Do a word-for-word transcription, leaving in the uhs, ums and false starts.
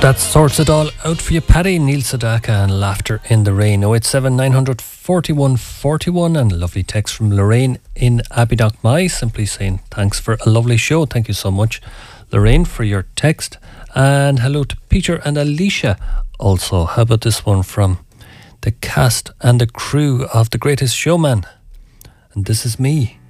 That sorts it all out for you, Paddy. Neil Sedaka and Laughter in the Rain. oh eight seven nine forty-one forty-one, and a lovely text from Lorraine in Abbeydock simply saying thanks for a lovely show. Thank you so much, Lorraine, for your text. And hello to Peter and Alicia also. How about this one from the cast and the crew of The Greatest Showman? And this is me.